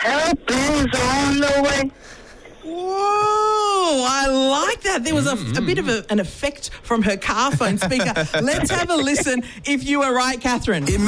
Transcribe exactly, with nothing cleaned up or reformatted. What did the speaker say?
help is on the way. Whoa, I like that. There was a, a bit of a, an effect from her car phone speaker. Let's have a listen if you were right, Catherine. It